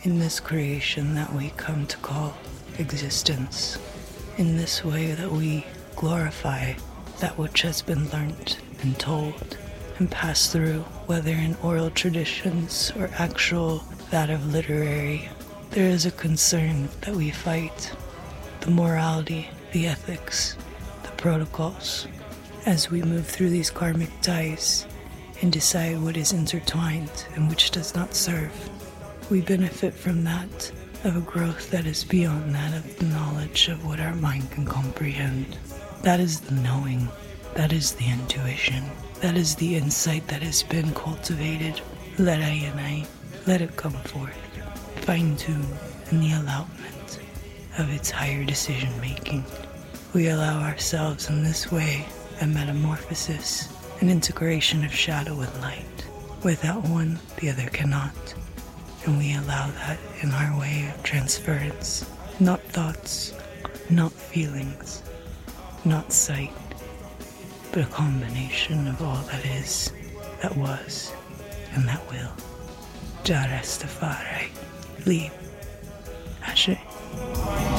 in this creation that we come to call existence, in this way that we glorify that which has been learnt and told and passed through, whether in oral traditions or actual that of literary. There is a concern that we fight the morality, the ethics, the protocols, as we move through these karmic ties and decide what is intertwined and which does not serve. We benefit from that, of a growth that is beyond that of the knowledge of what our mind can comprehend. That is the knowing, that is the intuition, that is the insight that has been cultivated. Let it come forth, fine-tuned in the allowment of its higher decision-making. We allow ourselves in this way a metamorphosis, an integration of shadow and light. Without one, the other cannot. And we allow that in our way of transference. Not thoughts, not feelings, not sight, but a combination of all that is, that was, and that will. Jah Rastafari, Leave. Ashe.